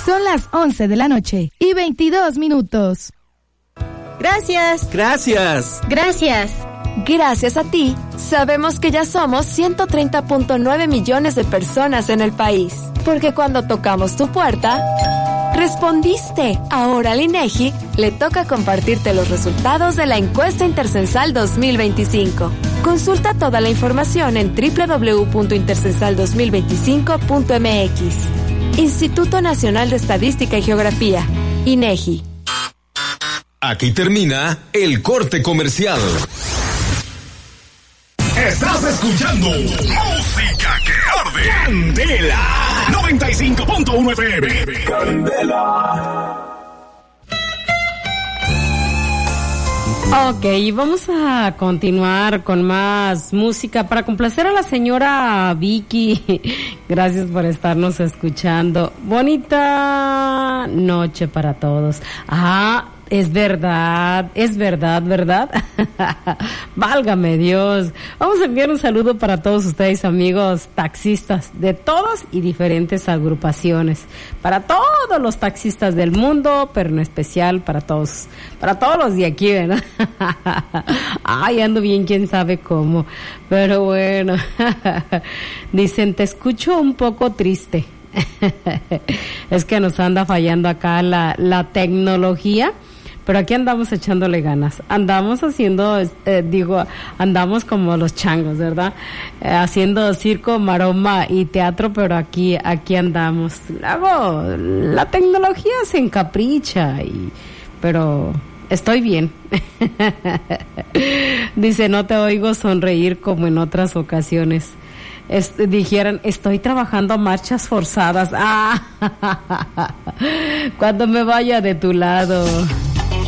Son las 11 de la noche y 22 minutos. Gracias. Gracias. Gracias. Gracias a ti, sabemos que ya somos 130.9 millones de personas en el país. Porque cuando tocamos tu puerta, respondiste. Ahora al INEGI le toca compartirte los resultados de la encuesta intercensal 2025. Consulta toda la información en www.intercensal2025.mx. Instituto Nacional de Estadística y Geografía, INEGI. Aquí termina el corte comercial. Estás escuchando Música que Arde. Candela 95.1 FM. Candela. Ok, vamos a continuar con más música para complacer a la señora Vicky. Gracias por estarnos escuchando. Bonita noche para todos. Es verdad, ¿verdad? Válgame Dios. Vamos a enviar un saludo para todos ustedes, amigos taxistas de todas y diferentes agrupaciones. Para todos los taxistas del mundo, pero en especial para todos los de aquí, ¿verdad? Ay, ando bien, quién sabe cómo. Pero bueno. Dicen, te escucho un poco triste. Es que nos anda fallando acá la tecnología. Pero aquí andamos echándole ganas, andamos haciendo, andamos como los changos, ¿verdad? Haciendo circo, maroma y teatro, pero aquí andamos. Luego, la tecnología se encapricha, pero estoy bien. Dice, no te oigo sonreír como en otras ocasiones. Dijeran, estoy trabajando a marchas forzadas. Cuando me vaya de tu lado.